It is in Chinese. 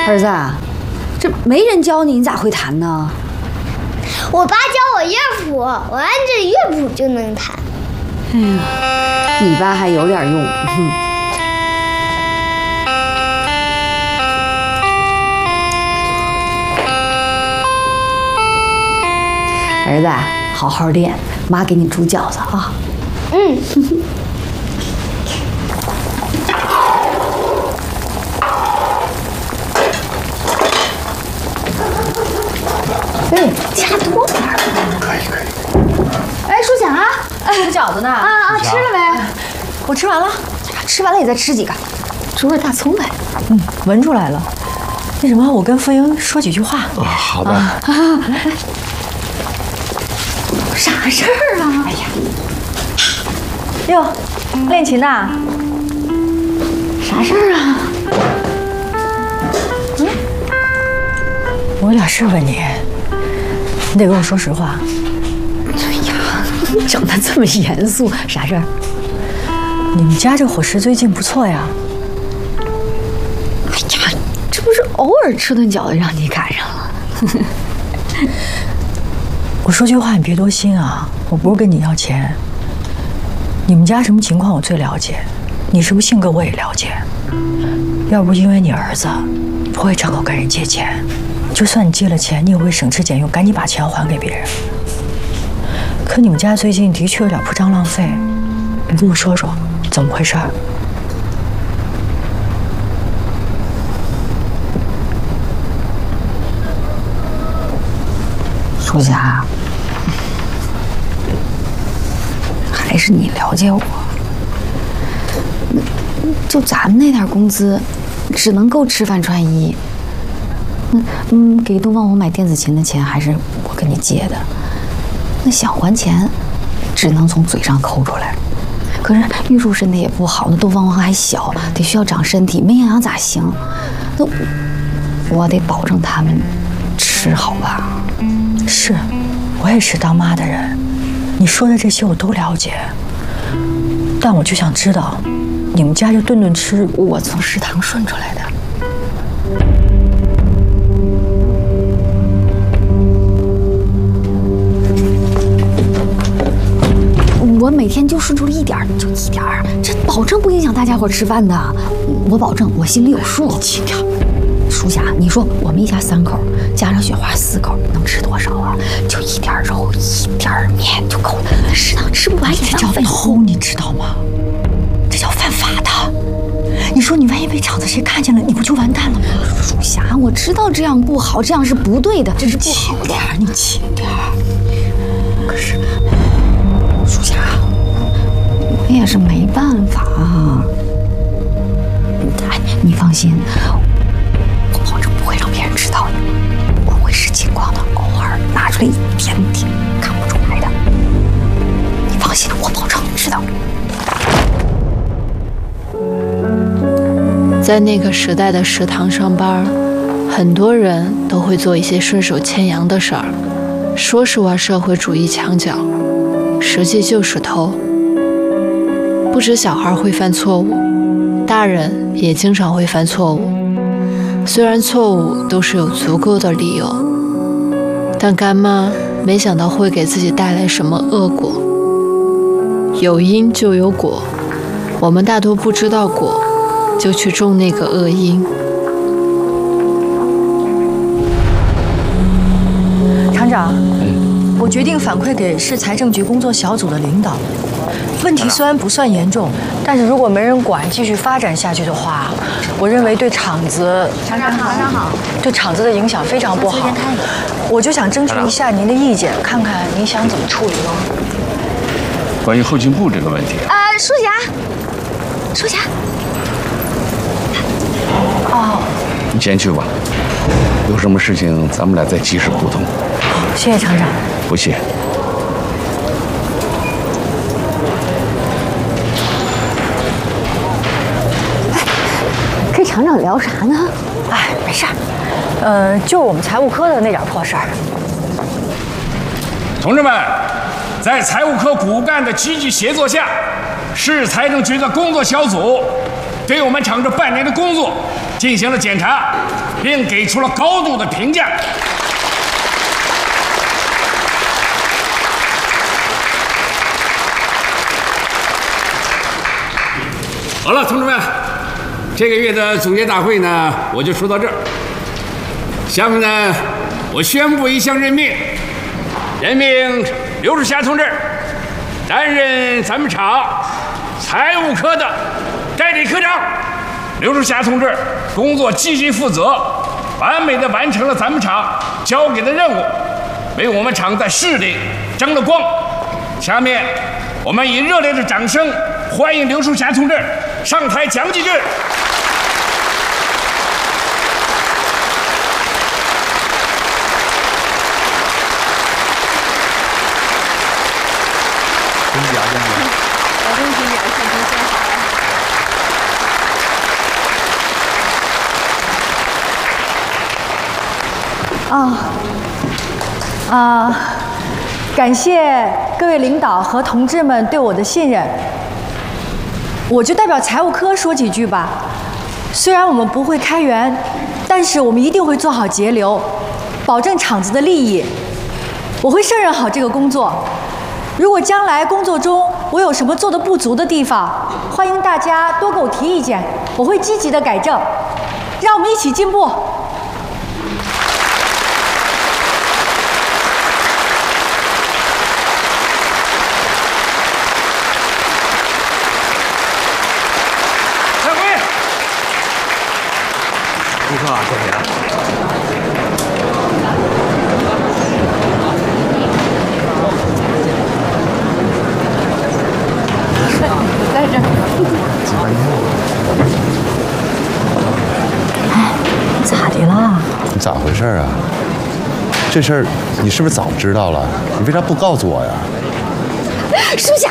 儿子，这没人教你，你咋会弹呢？ 我爸教我乐谱，我按着乐谱就能弹。 哎呀，你爸还有点用。儿子，好好练，妈给你煮饺子啊。 嗯。 哎，加多点儿。 可以。 哎，舒霞，煮饺子呢？吃了没？ 我吃完了。 吃完了也再吃几个，煮点大葱呗。 闻出来了。那什么，我跟傅英说几句话。 好的。 啥事儿啊？哎呀， 哟，练琴呐？ 啥事儿啊？ 我有点事问你，你得跟我说实话。 哎呀，整得这么严肃，啥事儿？ 你们家这伙食最近不错呀。 哎呀，这不是偶尔吃顿饺子让你赶上了。 我说句话你别多心啊，我不是跟你要钱。你们家什么情况我最了解，你什么性格我也了解。要不因为你儿子，不会张口跟人借钱。就算你借了钱，你也会省吃俭用，赶紧把钱还给别人。可你们家最近的确有点铺张浪费，你跟我说说怎么回事？ 舒霞，还是你了解我。就咱们那点工资，只能够吃饭穿衣。给东方红买电子琴的钱还是我跟你借的，那想还钱，只能从嘴上抠出来。可是玉树身体也不好，那东方红还小，得需要长身体，没营养咋行？那我得保证他们吃好吧？ 是，我也是当妈的人，你说的这些我都了解，但我就想知道，你们家这顿顿吃， 我从食堂顺出来的。我每天就顺出了一点儿，就一点儿，这保证不影响大家伙吃饭的。我保证，我心里有数。你轻点。舒霞，你说我们一家3口，加上雪花4口，能吃多少啊？就一点肉，一点面就够了。食堂吃不完也浪费。 这叫偷，你知道吗？这叫犯法的。你说你万一被厂子谁看见了，你不就完蛋了吗？ 舒霞，我知道这样不好，这样是不对的，这是不好的。 你轻点。 可是，舒霞，我也是没办法。哎，你放心，我保证不会让别人知道的。我会视情况的，偶尔拿出来一点点，看不出来的。你放心，我保证，知道。 在那个时代的食堂上班，很多人都会做一些顺手牵羊的事儿，说是玩社会主义墙角，实际就是偷。不止小孩会犯错误，大人也经常会犯错误。虽然错误都是有足够的理由，但干妈没想到会给自己带来什么恶果。有因就有果，我们大多不知道果，就去种那个恶因。 厂长，我决定反馈给市财政局工作小组的领导。问题虽然不算严重，但是如果没人管，继续发展下去的话，我认为对厂子， 厂长好， 对厂子的影响非常不好。我就想征求一下您的意见，看看您想怎么处理咯。 关于后勤部这个问题舒霞， 哦， 你先去吧，有什么事情咱们俩再及时沟通。 好，谢谢厂长。 不谢。 跟厂长聊啥呢？ 哎，没事儿，就我们财务科的那点破事儿。 同志们，在财务科骨干的积极协作下，市财政局的工作小组对我们厂这半年的工作进行了检查，并给出了高度的评价。好了，同志们，这个月的总结大会呢，我就说到这儿。下面呢，我宣布一项任命，任命刘树霞同志担任咱们厂财务科的代理科长。刘树霞同志工作积极负责，完美的完成了咱们厂交给的任务，为我们厂在市里争了光。下面我们以热烈的掌声欢迎刘树霞同志上台讲几句。 感谢各位领导和同志们对我的信任。我就代表财务科说几句吧。虽然我们不会开源，但是我们一定会做好节流，保证厂子的利益。我会胜任好这个工作。如果将来工作中我有什么做得不足的地方，欢迎大家多给我提意见，我会积极的改正。让我们一起进步。 顾客啊，谢谢啊。 在这儿。哎，咋的啦？ 你咋回事啊？这事儿你是不是早知道了？你为啥不告诉我呀？ 舒霞。